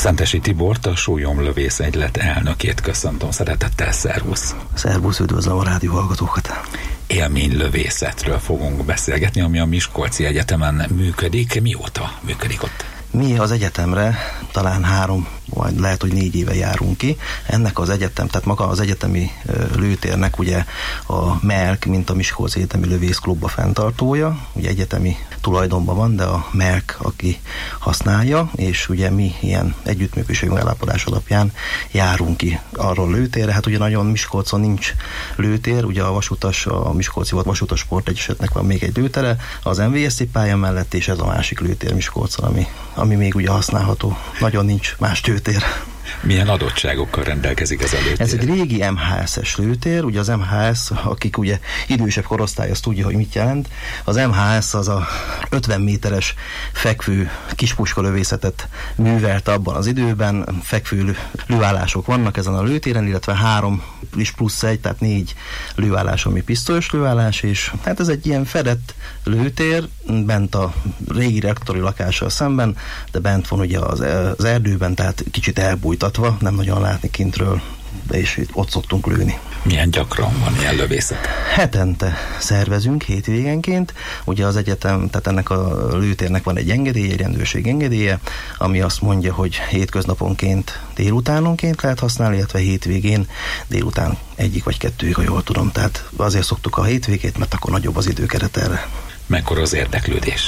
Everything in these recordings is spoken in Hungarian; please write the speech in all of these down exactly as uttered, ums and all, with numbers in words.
Szentesi Tibort, a Súlyomlövész Egylet elnökét köszöntöm szeretettel, szervusz! Szervusz, üdvözlöm a rádió hallgatókat! Élménylövészetről fogunk beszélgetni, ami a Miskolci Egyetemen működik. Mióta működik ott? Mi az egyetemre talán három, vagy lehet, hogy négy éve járunk ki. Ennek az egyetem, tehát maga az egyetemi lőtérnek ugye a MELK, mint a Miskolci Egyetemi Lövészklub a fenntartója, ugye egyetemi tulajdonban van, de a MELK, aki használja, és ugye mi ilyen együttműködési megállapodás alapján járunk ki arról lőtérre. Hát ugye nagyon Miskolcon nincs lőtér, ugye a vasutas, a Miskolci Vasutas Sportegyesületnek van még egy lőtere, az em vé es cé pálya mellett, és ez a másik lőtér Miskolcon, ami, ami még ugye használható. Nagyon nincs más lőtér. Milyen adottságokkal rendelkezik ez a lőtér? Ez egy régi em há es-es lőtér, ugye az em há es, akik ugye idősebb korosztály, az tudja, hogy mit jelent. Az em há es az a ötven méteres fekvő kispuskalövészetet művelt abban az időben, fekvő lőállások vannak ezen a lőtéren, illetve három is plusz egy, tehát négy lőállás, ami pisztolyos lőállás, és hát ez egy ilyen fedett lőtér, bent a régi rektori lakással szemben, de bent van ugye az, az erdőben, tehát kicsit elbújtatva, nem nagyon látni kintről, de is ott szoktunk lőni. Milyen gyakran van ilyen lövészet? Hetente szervezünk, hétvégenként. Ugye az egyetem, tehát ennek a lőtérnek van egy engedélye, egy rendőrség engedélye, ami azt mondja, hogy hétköznaponként, délutánonként lehet használni, illetve hétvégén délután egyik vagy kettőig, ha jól tudom. Tehát azért szoktuk a hétvégét, mert akkor nagyobb az időkeret erre. Mekkora az érdeklődés?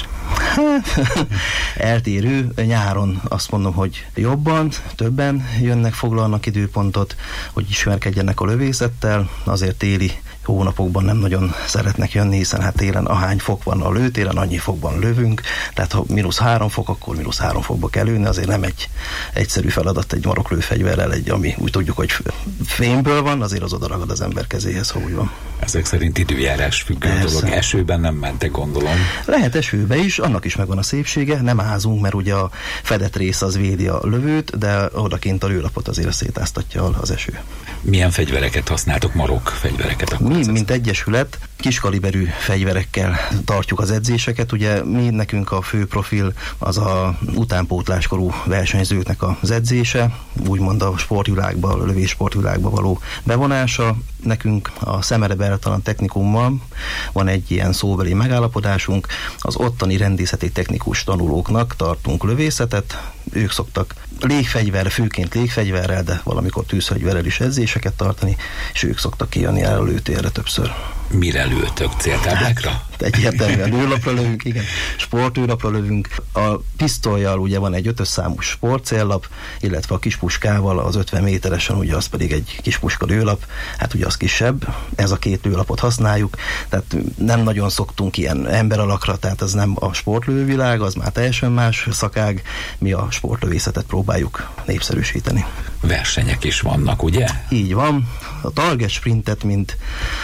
Eltérő. Nyáron azt mondom, hogy jobban, többen jönnek, foglalnak időpontot, hogy ismerkedjenek a lövészettel, azért téli hónapokban nem nagyon szeretnek jönni, hiszen hát télen ahány fok van a lőtéren, annyi fokban lövünk, tehát ha mínusz három fok, akkor mínusz három fokba kell lőni, azért nem egy egyszerű feladat egy maroklőfegyverrel, egy, ami úgy tudjuk, hogy fémből van, azért az oda ragad az ember kezéhez, ha úgy van. Ezek szerint időjárás függő dolog. Esőben nem mentek, gondolom. Lehet esőbe is, annak is megvan a szépsége, nem ázunk, mert ugye a fedett rész az védi a lövőt, de odakint a lőlapot azért szétáztatja az eső. Milyen fegyvereket használtok, marok fegyvereket? Mi, mint egyesület, kiskaliberű fegyverekkel tartjuk az edzéseket. Ugye mi, nekünk a fő profil az a utánpótláskorú versenyzőknek az edzése, úgymond a sportvilágba, a lövés sportvilágba való bevonása. Nekünk a Szemere Bertalan Technikummal van egy ilyen szóbeli megállapodásunk, az ottani rendészeti technikus tanulóknak tartunk lövészetet, ők szoktak légfegyverre, főként légfegyverrel, de valamikor tűzfegyverrel is edzéseket tartani, és ők szoktak kijönni el a lőtérre többször. Mire lőtök? Céltáblákra? Hát, egyértelműen lőlapra lövünk, igen. Sportlőlapra lövünk. A pisztollyal ugye van egy ötös számú sportcéllap, illetve a kispuskával az ötven méteresen, ugye az pedig egy kispuska lőlap, hát ugye az kisebb. Ez a két lőlapot használjuk, tehát nem nagyon szoktunk ilyen emberalakra, tehát ez nem a sportlővilág, az már teljesen más szakág, mi a sportlövészetet próbáljuk népszerűsíteni. Versenyek is vannak, ugye? Így van. A target sprintet, mint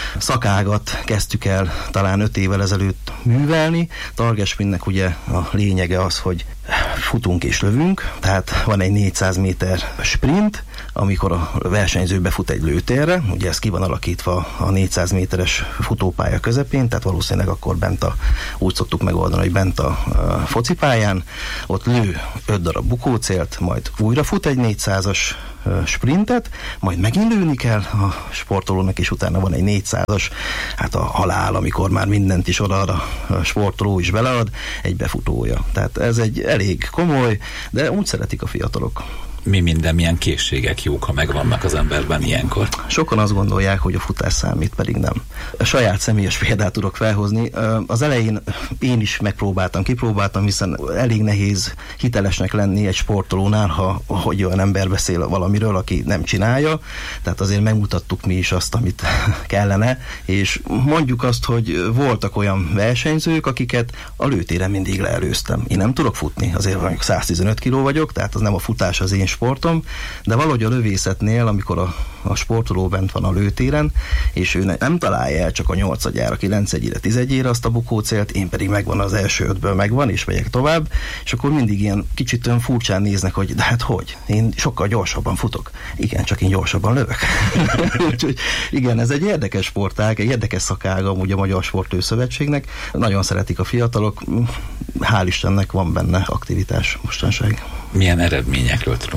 szakágat kezdtük el talán öt évvel ezelőtt művelni. Target sprintnek ugye a lényege az, hogy futunk és lövünk, tehát van egy négyszáz méter sprint, amikor a versenyző befut egy lőtérre, ugye ez ki van alakítva a négyszáz méteres futópálya közepén, tehát valószínűleg akkor bent a, úgy szoktuk megoldani, hogy bent a, a focipályán, ott lő öt darab bukócélt, majd újra fut egy négyszázas sprintet, majd megint lőni kell a sportolónak, és utána van egy négyszázas, hát a halál, amikor már mindent is odaad a sportoló is belead, egy befutója. Tehát ez egy elég komoly, de úgy szeretik a fiatalok. Mi minden, milyen készségek jók, ha megvannak az emberben ilyenkor? Sokan azt gondolják, hogy a futás számít, pedig nem. A saját személyes példát tudok felhozni. Az elején én is megpróbáltam, kipróbáltam, hiszen elég nehéz hitelesnek lenni egy sportolónál, ha hogy olyan ember beszél valamiről, aki nem csinálja. Tehát azért megmutattuk mi is azt, amit kellene, és mondjuk azt, hogy voltak olyan versenyzők, akiket a lőtéren mindig leelőztem. Én nem tudok futni, azért mondjuk száztizenöt kiló vagyok, tehát az nem a futás az én sportom, de valahogy a lövészetnél, amikor a, a sportoló bent van a lőtéren, és ő nem találja el csak a nyolcagyára, kilencegyére, tizegyére azt a bukócélt, én pedig megvan az első ötből megvan, és megyek tovább, és akkor mindig ilyen kicsit olyan furcsán néznek, hogy de hát hogy? Én sokkal gyorsabban futok. Igen, csak én gyorsabban lövök. Úgyhogy igen, ez egy érdekes sportág, egy érdekes szakág amúgy a Magyar Sportlőszövetségnek. Nagyon szeretik a fiatalok, hál' Istennek van benne aktivitás mostanság. Milyen eredményekről tudunk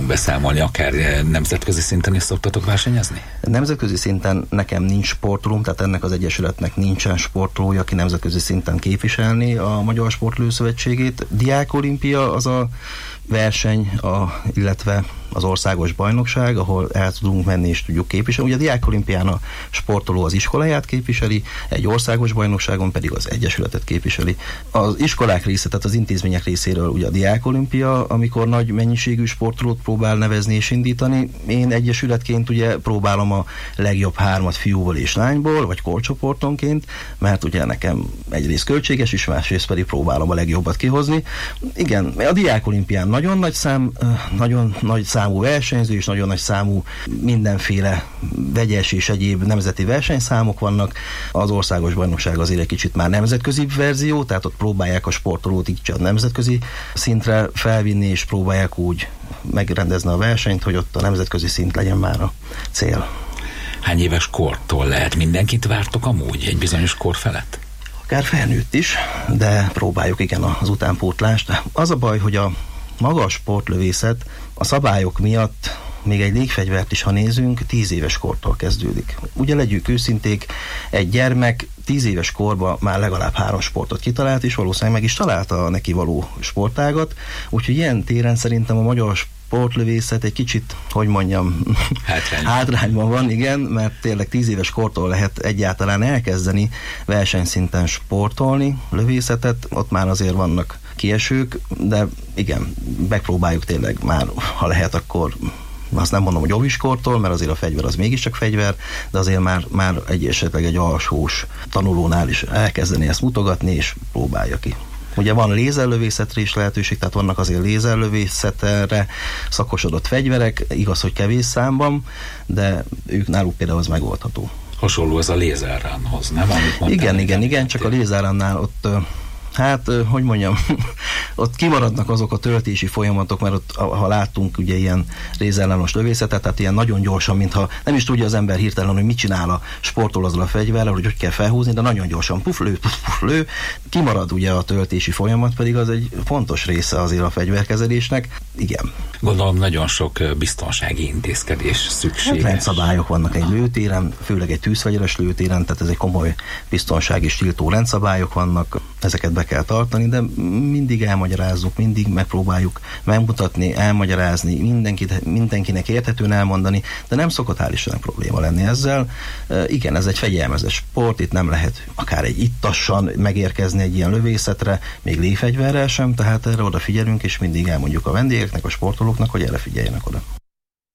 tudjon beszámolni, akár nemzetközi szinten is szoktatok versenyezni? Nemzetközi szinten nekem nincs sportolóm, tehát ennek az egyesületnek nincsen sportolója, aki nemzetközi szinten képviselni a Magyar Sportlőszövetségét. Diákolimpia az a verseny, a, illetve az országos bajnokság, ahol el tudunk menni és tudjuk képviselni. Ugye a diákolimpián a sportoló az iskoláját képviseli, egy országos bajnokságon pedig az egyesületet képviseli. Az iskolák része, tehát az intézmények részéről ugye a diákolimpia, amikor nagy mennyiségű sportolót próbál nevezni és indítani. Én egyesületként ugye próbálom a legjobb hármat fiúból és lányból, vagy korcsoportonként, mert ugye nekem egyrészt költséges is, másrészt pedig próbálom a legjobbat kihozni. Igen, a diákolimpián nagyon nagy szám, nagyon nagy számú versenyző és nagyon nagy számú mindenféle vegyes és egyéb nemzeti versenyszámok vannak. Az országos bajnokság azért egy kicsit már nemzetközi verzió, tehát ott próbálják a sportolót így csak nemzetközi szintre felvinni, és próbálják úgy megrendezni a versenyt, hogy ott a nemzetközi szint legyen már a cél. Hány éves kortól lehet? Mindenkit vártok amúgy egy bizonyos kor felett? Akár felnőtt is, de próbáljuk igen az utánpótlást. Az a baj, hogy a maga a sportlövészet a szabályok miatt, még egy légfegyvert is, ha nézünk, tíz éves kortól kezdődik. Ugye legyünk őszinték, egy gyermek tíz éves korban már legalább három sportot kitalált, és valószínűleg meg is találta a neki való sportágat, úgyhogy ilyen téren szerintem a magyar sportlövészet egy kicsit, hogy mondjam, hátrányban. hátrányban van, igen, mert tényleg tíz éves kortól lehet egyáltalán elkezdeni versenyszinten sportolni, lövészetet, ott már azért vannak kiesők, de igen, megpróbáljuk tényleg már, ha lehet, akkor azt nem mondom, hogy óviskortól, mert azért a fegyver az mégiscsak fegyver, de azért már, már egy esetleg egy alsós tanulónál is elkezdeni ezt mutogatni, és próbálja ki. Ugye van lézerlövészetre is lehetőség, tehát vannak azért lézerlövészetre szakosodott fegyverek, igaz, hogy kevés számban, de ők náluk például az megoldható. Hasonló az a lézerránhoz, nem? Amit igen, igen, igen, csak a lézerránnál ott hát, hogy mondjam, ott kimaradnak azok a töltési folyamatok, mert ott, ha láttunk ugye ilyen lézerlános lövészetet, tehát ilyen nagyon gyorsan, mintha nem is tudja az ember hirtelen, hogy mit csinál a sportol azzal a fegyverrel, hogy hogy kell felhúzni, de nagyon gyorsan puf, lő, puf, puf, lő. Kimarad ugye a töltési folyamat, pedig az egy fontos része azért a fegyverkezelésnek. Igen. Gondolom nagyon sok biztonsági intézkedés szükséges. Hát rendszabályok vannak egy lőtéren, főleg egy tűzfegyveres lőtéren, tehát ez egy komoly biztonsági és tiltó rendszabályok vannak, ezeket be kell tartani, de mindig elmagyarázzuk, mindig megpróbáljuk megmutatni, elmagyarázni, mindenkit, mindenkinek érthetően elmondani, de nem szokott hál' Istennek probléma lenni ezzel. E, igen, ez egy fegyelmezett sport, itt nem lehet akár egy ittassan megérkezni egy ilyen lövészetre, még légfegyverrel sem, tehát erre odafigyelünk, és mindig elmondjuk a vendégeknek, a sportolóknak, hogy erre figyeljenek oda.